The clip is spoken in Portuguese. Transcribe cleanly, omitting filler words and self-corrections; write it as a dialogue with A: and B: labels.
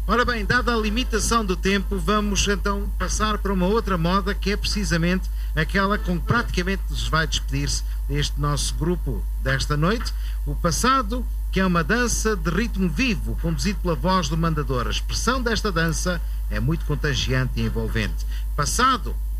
A: Ora bem, dada a limitação do tempo, vamos então passar para uma outra moda que é precisamente aquela com que praticamente nos vai despedir-se deste nosso grupo desta noite. O passado, que é uma dança de ritmo vivo, conduzido pela voz do mandador. A expressão desta dança é muito contagiante e envolvente. Passado